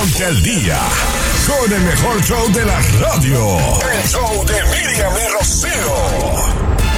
Ponte al día con el mejor show de la radio. El show de Miriam y Rocío.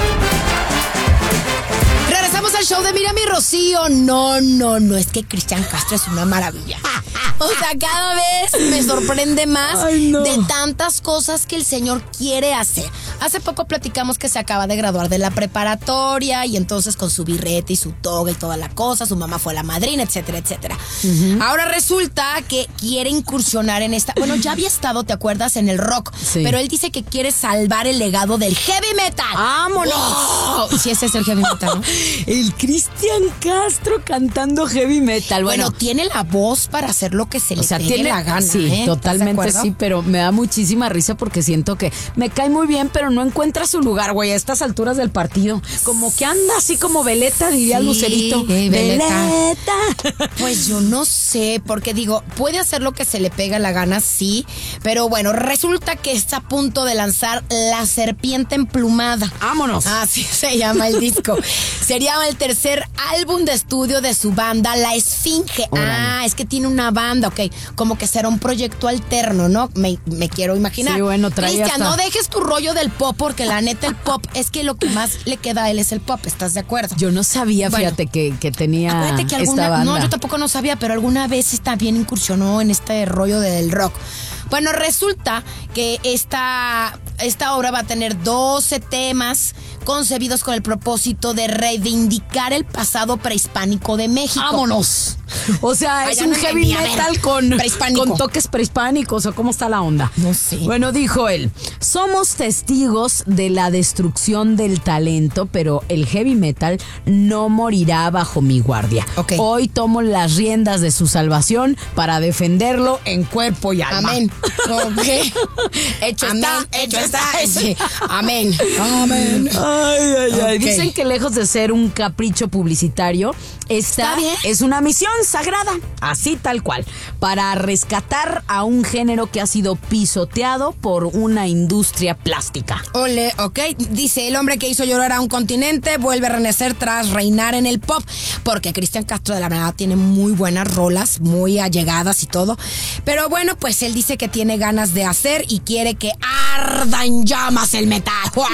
Regresamos al show de Miriam y Rocío. No, es que Cristian Castro es una maravilla. O sea, cada vez me sorprende más de tantas cosas que el señor quiere hacer. Hace poco platicamos que se acaba de graduar de la preparatoria y entonces con su birrete y su toga y toda la cosa, su mamá fue la madrina, etcétera, etcétera. Ahora resulta que quiere incursionar en esta... Bueno, ya había estado, ¿te acuerdas? En el rock. Sí. Pero él dice que quiere salvar el legado del heavy metal. ¡Vámonos! ¡Wow! Sí, ese es el heavy metal, ¿no? El Cristian Castro cantando heavy metal. Bueno, tiene la voz para hacer lo que se le pegue la gana. Sí, totalmente sí, pero me da muchísima risa porque siento que me cae muy bien, pero no encuentra su lugar, güey, a estas alturas del partido. Como que anda así como veleta, diría Lucerito. Veleta. Pues yo no sé, porque digo, puede hacer lo que se le pega la gana, sí, pero bueno, resulta que está a punto de lanzar La Serpiente Emplumada. ¡Vámonos! Así se llama el disco. Sería el tercer álbum de estudio de su banda, La Esfinge. Es que tiene una banda, ok, como que será un proyecto alterno, ¿no? Me quiero imaginar. Sí, bueno, Cristian, no dejes tu rollo del pop, porque la neta el pop es que lo que más le queda a él es el pop, ¿estás de acuerdo? Yo no sabía, fíjate, que tenía esta banda. No, yo tampoco no sabía, pero alguna vez también incursionó en este rollo del rock. Bueno, resulta que esta obra va a tener 12 temas concebidos con el propósito de reivindicar el pasado prehispánico de México. ¡Vámonos! O sea, es un heavy metal con toques prehispánicos, ¿o cómo está la onda? No sé. Bueno, dijo él, somos testigos de la destrucción del talento, pero el heavy metal no morirá bajo mi guardia. Okay. Hoy tomo las riendas de su salvación para defenderlo en cuerpo y alma. Amén. Okay. Hecho está. Sí. Amén. Okay. Dicen que lejos de ser un capricho publicitario, esta es una misión sagrada, así tal cual, para rescatar a un género que ha sido pisoteado por una industria plástica. Ole, ok. Dice, el hombre que hizo llorar a un continente vuelve a renacer tras reinar en el pop, porque Cristian Castro de la verdad tiene muy buenas rolas, muy allegadas y todo, pero bueno, pues él dice que tiene ganas de hacer y quiere que arda en llamas el metal.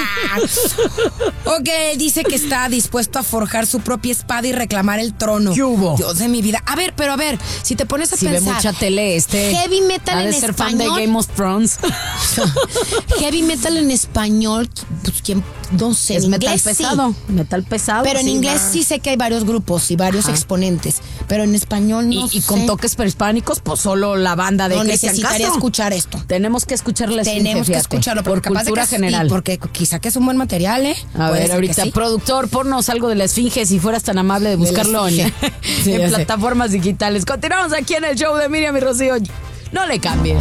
Ok, dice que está dispuesto a forjar su propia espada y reclamar el trono. ¿Qué hubo? Dios de mi vida. A ver, si te pones a pensar. Ve mucha tele heavy metal en ser español. Fan de Game of Thrones. Heavy metal en español, pues quién, no sé. Es en metal inglés, pesado. Sí. Metal pesado. Pero en inglés sí sé que hay varios grupos y varios exponentes. Pero en español no sé. Y con toques prehispánicos, pues solo la banda de Cristian Castro. Necesitaría escuchar esto. Tenemos que escucharles. Tenemos que escucharlo por cultura general. Porque quizá que es un buen material, ¿eh? A ver, ahorita, productor, ponnos algo de La Esfinge, si fueras tan amable de buscarlo en plataformas digitales. Continuamos aquí en el show de Miriam y Rocío. No le cambies.